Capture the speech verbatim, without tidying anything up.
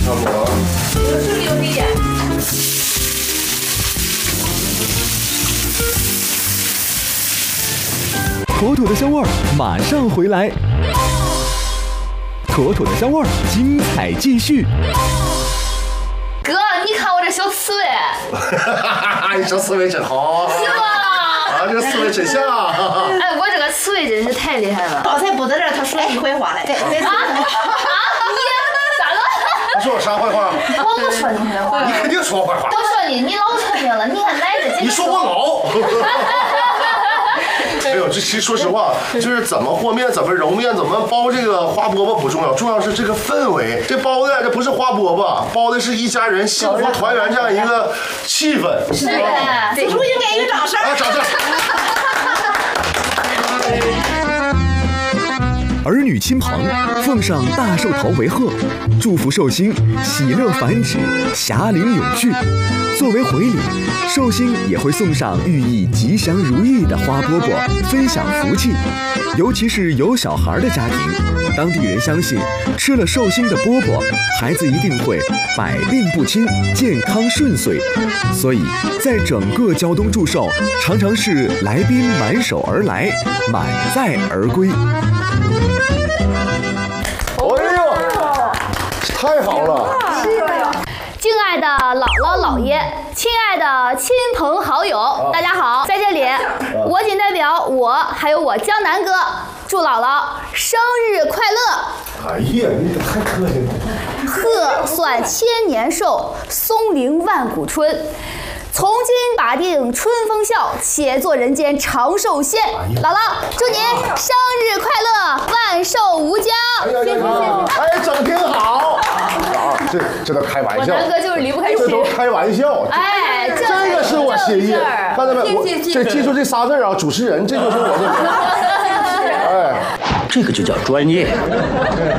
差不多。 有是不是有一点？ 妥妥的香味儿马上回来，妥妥的香味儿，精彩继续。 哥，你看我这小刺猬， 你这思维真好， 是吧？ 啊，这思维真像。 哎，我这个刺猬真是太厉害了。 刚才不在这儿，他说你坏话了。对，对啊啊！你咋了？ 他说我啥坏话？ 我不说你坏话。 你肯定说坏话。 我说你，你老聪明了。你看来着。 你说我老。哎呦，这其实说实话，就是怎么和面，怎么揉面，怎么包这个花饽饽不重要，重要是这个氛围。这包的这不是花饽饽，包的是一家人幸福团圆这样一个气氛。 是的， 此处应该有掌声。 啊，掌声！ 儿女亲朋奉上大寿桃为贺，祝福寿星喜乐繁殖，霞龄永续。作为回礼，寿星也会送上寓意吉祥如意的花饽饽，分享福气。尤其是有小孩的家庭，当地人相信吃了寿星的饽饽，孩子一定会百病不侵，健康顺遂。所以在整个胶东祝寿，常常是来宾满手而来，满载而归。 哎呦，太好了！ 敬爱的姥姥姥爷，亲爱的亲朋好友，大家好！在这里，我仅代表我还有我江南哥，祝姥姥生日快乐！ 哎呀，你可太客气了。 鹤算千年寿，松龄万古春。从今把定春风笑，且做人间长寿仙。姥姥，祝您生日快乐，万寿无疆！ 哎呀呀呀！哎，整挺好。啊，这这都开玩笑。 我南哥就是离不开这都谁。 开玩笑。 哎，这这个是我心意。看到没？我这记住这仨字啊，主持人，这就是我的。哎， 这个就叫专业。